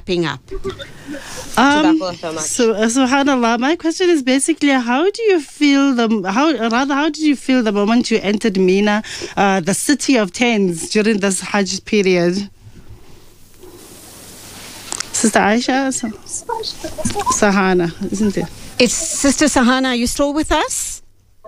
wrapping up. So, subhanallah, my question is basically, how did you feel the moment you entered Mina, the city of tents, during this Hajj period? Sister Aisha? Sahana, isn't it? It's Sister Sahana. Are you still with us?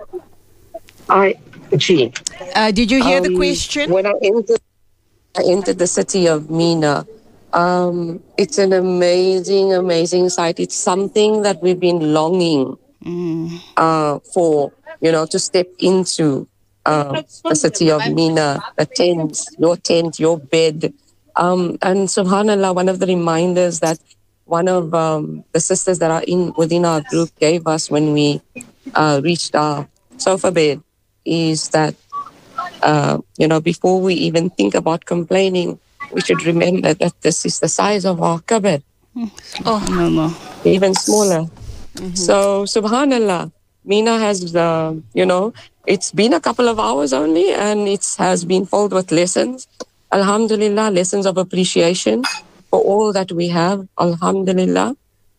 Did you hear the question? When I entered the city of Mina, it's an amazing sight. It's something that we've been longing for, to step into the city of Mina, the tent, your bed. And subhanAllah, one of the reminders that one of the sisters that are within our group gave us when we reached our sofa bed is that, before we even think about complaining, we should remember that this is the size of our cupboard. No. Even smaller. Mm-hmm. So, subhanAllah, Mina has, it's been a couple of hours only, and it has been filled with lessons. Alhamdulillah, lessons of appreciation for all that we have. Alhamdulillah.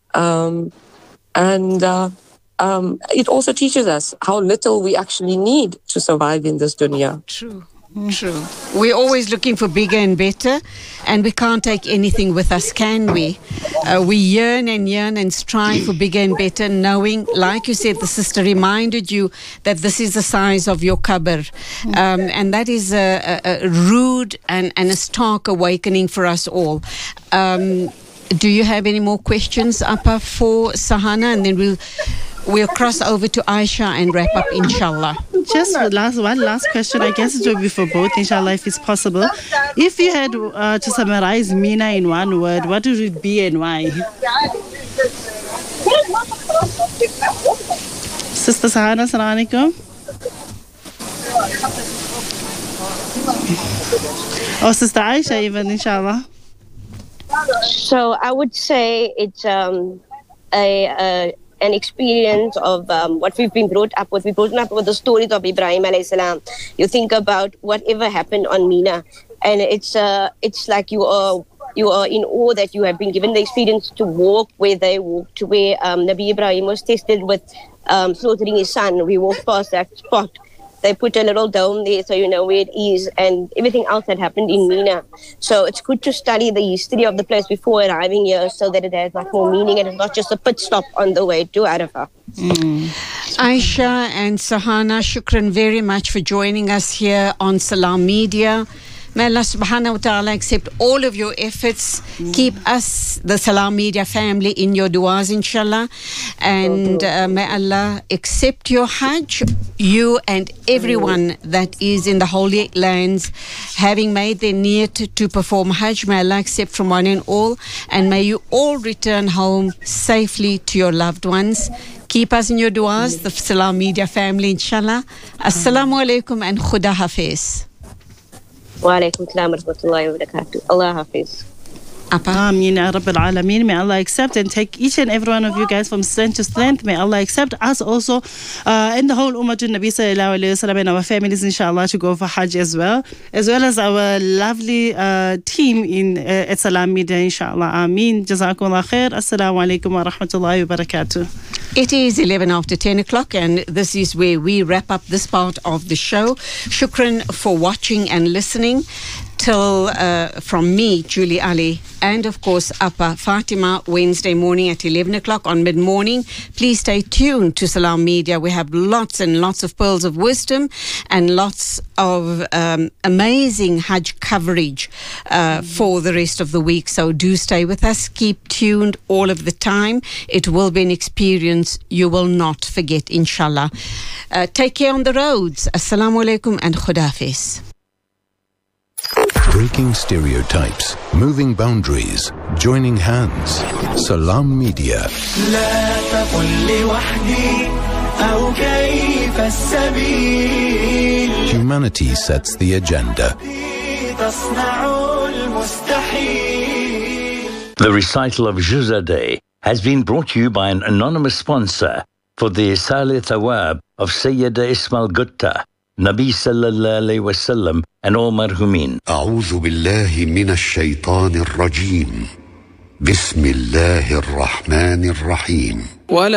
It also teaches us how little we actually need to survive in this dunya. True. We're always looking for bigger and better, and we can't take anything with us, can we? We yearn and strive for bigger and better, knowing, like you said, the sister reminded you that this is the size of your cupboard. And that is a rude and a stark awakening for us all. Do you have any more questions, Appa, for Sahana? And then we'll cross over to Aisha and wrap up, inshallah. Just one last question. I guess it will be for both, inshallah, if it's possible. If you had to summarize Mina in one word, what would it be and why? Sister Sahana, assalamu alaikum. Or Sister Aisha even, inshallah. So I would say it's an experience of what we've been brought up with. We've been brought up with the stories of Ibrahim alayhi salam. You think about whatever happened on Mina, and it's like you are in awe that you have been given the experience to walk where they walked, to where Nabi Ibrahim was tested with slaughtering his son. We walked past that spot. They put a little dome there so you know where it is, and everything else that happened in Mina. So it's good to study the history of the place before arriving here so that it has much more meaning and it's not just a pit stop on the way to Arafah. Aisha and Sahana, shukran very much for joining us here on Salam Media. May Allah subhanahu wa ta'ala accept all of your efforts. Keep us, the Salam Media family, in your du'as, inshallah. And may Allah accept your Hajj, you and everyone that is in the Holy Lands, having made their niyat to perform Hajj. May Allah accept from one and all. And may you all return home safely to your loved ones. Keep us in your du'as, the Salam Media family, inshallah. Assalamu alaikum and Khuda Hafiz. Wa alaikum salam wa rahmatullahi wa barakatuh. Allah Hafiz. Ameen ya Rabbil Alameen. May Allah accept and take each and every one of you guys from strength to strength. May Allah accept us also and the whole Ummah to Nabi Sallallahu Alaihi Wasallam and our families, inshallah, to go for Hajj as well as our lovely team in at Salam Media, inshallah. Ameen. Jazakumullah khair. Assalamu alaikum wa rahmatullahi wa barakatuh. It is 11 after 10 o'clock, and this is where we wrap up this part of the show. Shukran for watching and listening. Till from me, Julie Ali, and of course Appa Fatima, Wednesday morning at 11 o'clock on mid-morning. Please stay tuned to Salam Media. We have lots and lots of pearls of wisdom and lots of amazing Hajj coverage for the rest of the week. So do stay with us. Keep tuned all of the time. It will be an experience you will not forget, inshallah. Take care on the roads. Assalamu alaikum and Khuda Hafiz. Breaking stereotypes, moving boundaries, joining hands. Salam Media. Humanity sets the agenda. The recital of Juzadeh has been brought to you by an anonymous sponsor for the Isali Thawab of Sayyida Ismail Gutta, Nabi sallallahu alayhi wasallam, and all marhumin. أعوذ بالله من الشيطان الرجيم بسم الله الرحمن الرحيم.